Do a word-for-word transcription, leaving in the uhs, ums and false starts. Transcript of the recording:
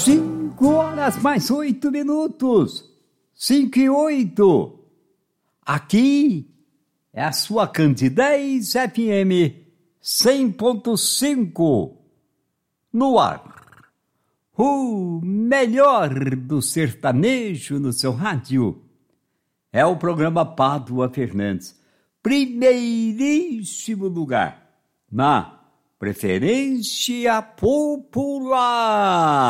Cinco horas mais oito minutos. Cinco e oito. Aqui é a sua Candidez F M cem ponto cinco. No ar. O melhor do sertanejo no seu rádio. É o programa Pádua Fernandes. Primeiríssimo lugar na preferência popular.